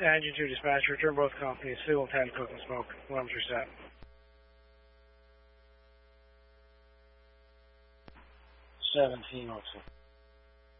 Engine 2 dispatcher, return both companies, Signal 10, cook and smoke. Alarms reset. 1702.